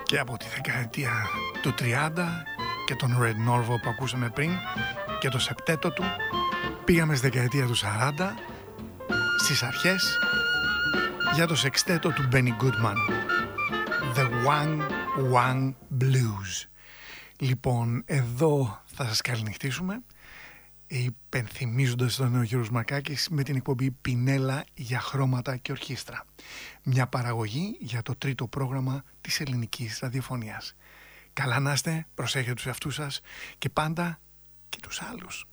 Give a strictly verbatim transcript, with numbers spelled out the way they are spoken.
Και από τη δεκαετία του τριάντα και τον Red Norvo που ακούσαμε πριν και το σεπτέτο του, πήγαμε στη δεκαετία του σαράντα, στις αρχές, για το σεξτέτο του Benny Goodman, The Wang Wang Blues. Λοιπόν, εδώ θα σας καληνυχτήσουμε, υπενθυμίζοντας τον Γιώργος Μαρκάκης με την εκπομπή Πινέλα για χρώματα και ορχήστρα. Μια παραγωγή για το τρίτο πρόγραμμα της ελληνικής ραδιοφωνίας. Καλά να είστε, προσέχετε τους εαυτούς σας και πάντα και τους άλλους.